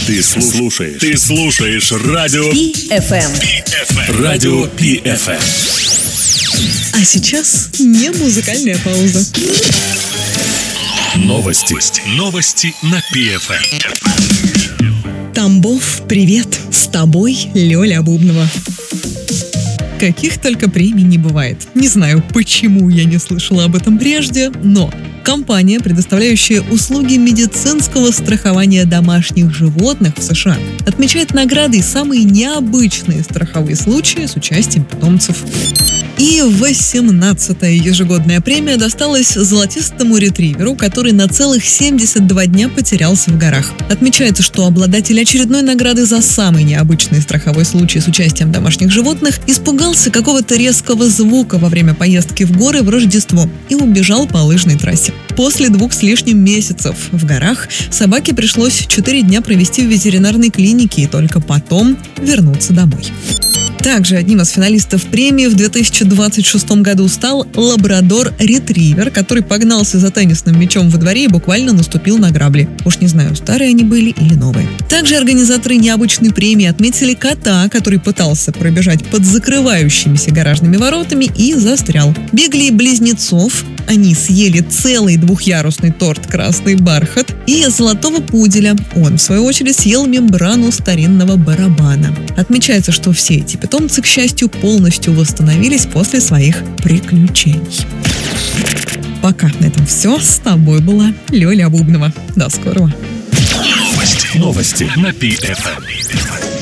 Ты слушаешь радио PFM. Радио PFM. А сейчас не музыкальная пауза. Новости на PFM. Тамбов, привет! С тобой Лёля Бубнова. Каких только премий не бывает. Не знаю, почему я не слышала об этом прежде, но компания, предоставляющая услуги медицинского страхования домашних животных в США, отмечает наградой самые необычные страховые случаи с участием питомцев. И 18-я ежегодная премия досталась золотистому ретриверу, который на целых 72 дня потерялся в горах. Отмечается, что обладатель очередной награды за самый необычный страховой случай с участием домашних животных испугался какого-то резкого звука во время поездки в горы в Рождество и убежал по лыжной трассе. После 2 с лишним месяцев в горах собаке пришлось 4 дня провести в ветеринарной клинике и только потом вернуться домой. Также одним из финалистов премии в 2026 году стал лабрадор-ретривер, который погнался за теннисным мячом во дворе и буквально наступил на грабли. Уж не знаю, старые они были или новые. Также организаторы необычной премии отметили кота, который пытался пробежать под закрывающимися гаражными воротами и застрял. Бегали близнецов. Они съели целый 2-ярусный торт «Красный бархат» и золотого пуделя. Он, в свою очередь, съел мембрану старинного барабана. Отмечается, что все эти питомцы, к счастью, полностью восстановились после своих приключений. Пока на этом все. С тобой была Лёля Бубнова. До скорого. Новости на PFM.